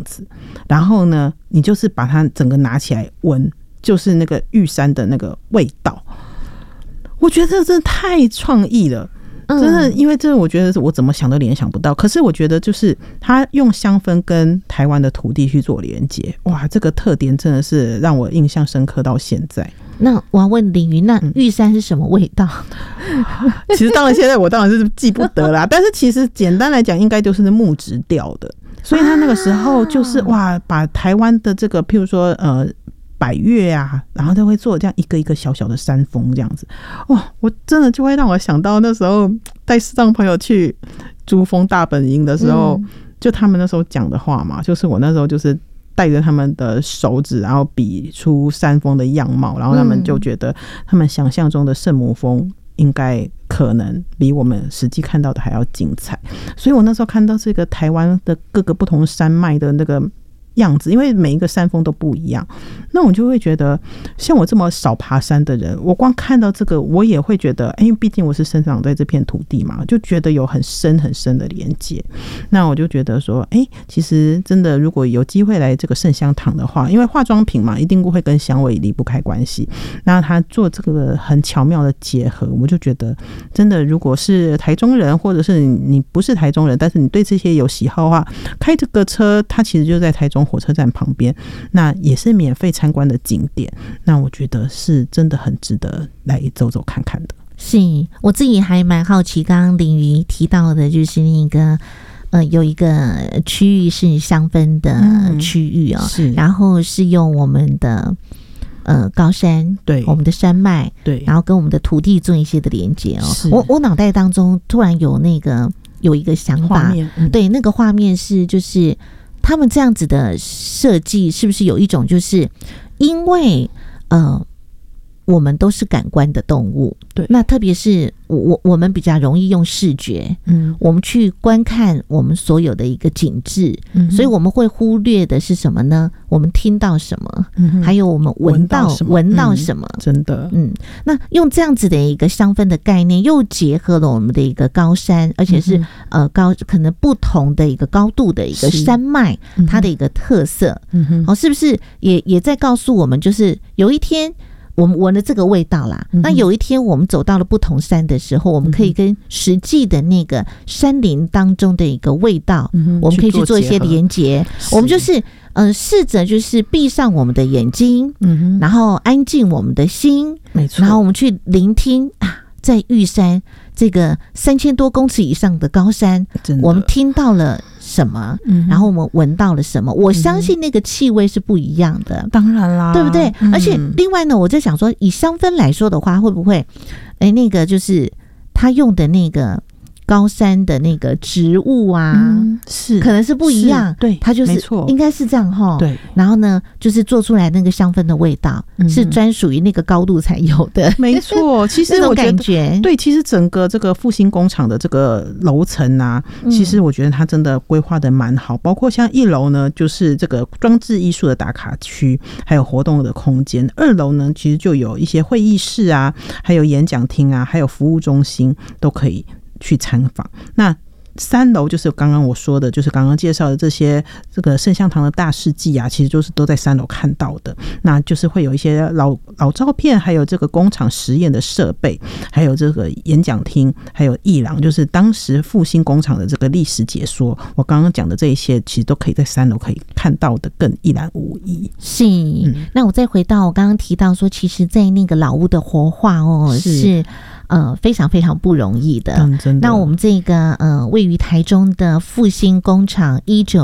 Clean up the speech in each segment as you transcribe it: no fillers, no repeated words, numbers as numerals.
子，然后呢你就是把它整个拿起来闻，就是那个玉山的那个味道。我觉得这真的太创意了，真的，因为这我觉得我怎么想都联想不到。可是我觉得就是他用香氛跟台湾的土地去做连接，哇，这个特点真的是让我印象深刻到现在。 那我要问凌云，那玉山是什么味道？ 其实当然现在我当然是记不得啦，但是其实简单来讲应该就是木质调的，所以他那个时候就是哇，把台湾的这个譬如说百岳啊，然后就会做这样一个一个小小的山峰这样子，哇，我真的就会让我想到那时候带视障朋友去珠峰大本营的时候，就他们那时候讲的话嘛，就是我那时候就是带着他们的手指，然后比出山峰的样貌，然后他们就觉得他们想象中的圣母峰应该可能比我们实际看到的还要精彩。所以我那时候看到这个台湾的各个不同山脉的那个样子，因为每一个山峰都不一样，那我就会觉得像我这么少爬山的人，我光看到这个我也会觉得，因为毕竟我是生长在这片土地嘛，就觉得有很深很深的连接。那我就觉得说其实真的如果有机会来这个圣香堂的话，因为化妆品嘛一定会跟香味离不开关系，那他做这个很巧妙的结合，我就觉得真的如果是台中人，或者是你不是台中人，但是你对这些有喜好的话，开这个车它其实就在台中火车站旁边，那也是免费参观的景点，那我觉得是真的很值得来走走看看的。 是，我自己还蛮好奇，刚刚凌云提到的就是那个有一个区域是香氛的区域是，然后是用我们的高山，对，我们的山脉，对，然后跟我们的土地做一些的连接我脑袋当中突然有一个想法，对，那个画面是就是他们这样子的设计是不是有一种就是因为我们都是感官的动物，对，那特别是我们比较容易用视觉，我们去观看我们所有的一个景致，所以我们会忽略的是什么呢？我们听到什么，还有我们闻到什么， 真的， 那用这样子的一个香氛的概念，又结合了我们的一个高山，而且是可能不同的一个高度的一个山脉，它的一个特色，是不是也在告诉我们，就是有一天我们闻了这个味道啦，那有一天我们走到了不同山的时候，我们可以跟实际的那个山林当中的一个味道，我们可以去做一些连结。我们就是试着就是闭上我们的眼睛，然后安静我们的心，没错，然后我们去聆听在玉山这个3000多公尺以上的高山，我们听到了什么，然后我们闻到了什么，我相信那个气味是不一样的， 当然啦， 对不对？而且另外呢，我在想说以香氛来说的话，会不会那个就是他用的那个高山的那个植物啊，是可能是不一样，对，它就是应该是这样齁，对。然后呢，就是做出来那个香氛的味道，是专属于那个高度才有的，没错。其实我觉得， 对，其实整个这个复兴工厂的这个楼层啊，其实我觉得它真的规划的蛮好，包括像1楼呢，就是这个装置艺术的打卡区，还有活动的空间；2楼呢，其实就有一些会议室啊，还有演讲厅啊，还有服务中心都可以去参访。那3楼就是刚刚我说的，就是刚刚介绍的这个圣香堂的大事记啊，其实就是都在3楼看到的。那就是会有一些老照片，还有这个工厂实验的设备，还有这个演讲厅，还有艺廊，就是当时复兴工厂的这个历史解说。我刚刚讲的这一些，其实都可以在3楼可以看到的更一览无遗。 是，那我再回到我刚刚提到说，其实在那个老屋的活化是非常非常不容易的。那我们这个位于台中的复兴工厂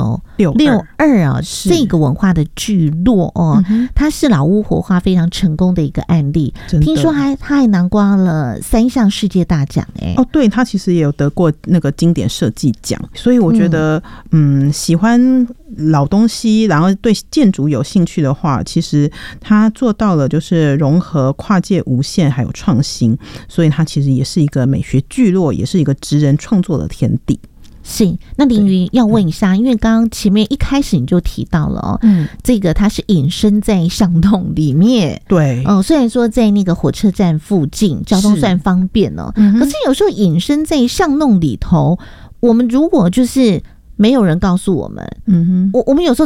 1962这个文化的聚落它是老屋活化非常成功的一个案例。听说它还拿过了3项世界大奖对，它其实也有得过那个经典设计奖。所以我觉得喜欢老东西，然后对建筑有兴趣的话，其实它做到了就是融合跨界无限还有创新，所以它其实也是一个美学聚落，也是一个职人创作的天地。 是，那凌云要问一下，因为刚刚前面一开始你就提到了这个它是隐身在巷弄里面，对，虽然说在那个火车站附近交通算方便可是有时候隐身在巷弄里头，我们如果就是没有人告诉我们，我们有时候